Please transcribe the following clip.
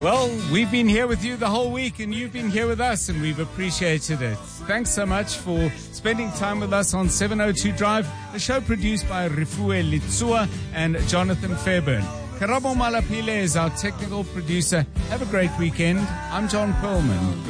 Well, we've been here with you the whole week, and you've been here with us, and we've appreciated it. Thanks so much for spending time with us on 702 Drive, a show produced by Rifue Litsua and Jonathan Fairburn. Karabo Malapile is our technical producer. Have a great weekend. I'm John Perlman.